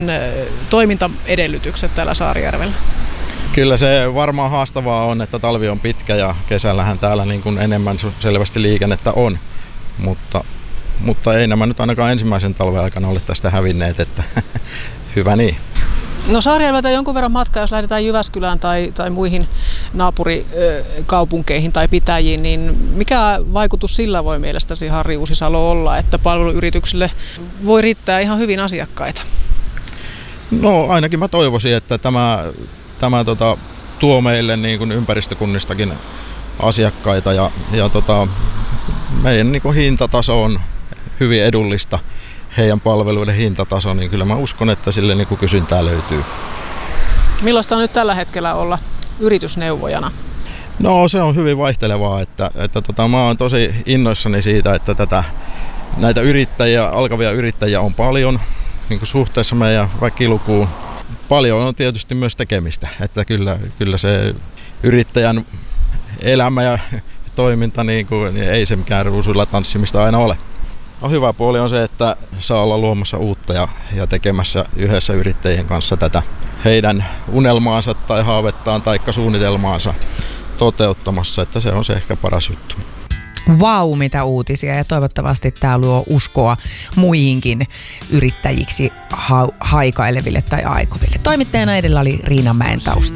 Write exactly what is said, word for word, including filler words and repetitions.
toimintaedellytykset täällä Saarijärvellä? Kyllä se varmaan haastavaa on, että talvi on pitkä ja kesällähän täällä niin kuin enemmän selvästi liikennettä on, mutta, mutta ei nämä nyt ainakaan ensimmäisen talven aikana ole tästä hävinneet, että hyvä niin. No Saarijärveltä jonkun verran matkaa, jos lähdetään Jyväskylään tai, tai muihin naapurikaupunkeihin tai pitäjiin, niin mikä vaikutus sillä voi mielestäsi, Harri Uusisalo, olla, että palveluyrityksille voi riittää ihan hyvin asiakkaita? No ainakin mä toivoisin, että tämä, tämä tota, tuo meille niin kuin ympäristökunnistakin asiakkaita ja, ja tota, meidän niin kuin hintataso on hyvin edullista. Heidän palveluiden hintataso, niin kyllä mä uskon, että sille niin kuin kysyntää löytyy. Millaista on nyt tällä hetkellä olla yritysneuvojana? No se on hyvin vaihtelevaa, että, että tota, mä oon tosi innoissani siitä, että tätä, näitä yrittäjiä, alkavia yrittäjiä on paljon niin kuin suhteessa meidän väkilukuun. Paljon on tietysti myös tekemistä, että kyllä, kyllä se yrittäjän elämä ja toiminta, niin kuin, niin ei se mikään ruusuilla tanssimista aina ole. No, hyvä puoli on se, että saa olla luomassa uutta ja, ja tekemässä yhdessä yrittäjien kanssa tätä heidän unelmaansa tai haavettaan tai suunnitelmaansa toteuttamassa, että se on se ehkä paras juttu. Vau, mitä uutisia, ja toivottavasti tämä luo uskoa muihinkin yrittäjiksi ha- haikaileville tai aikoville. Toimittajana edellä oli Riina Mäentausta.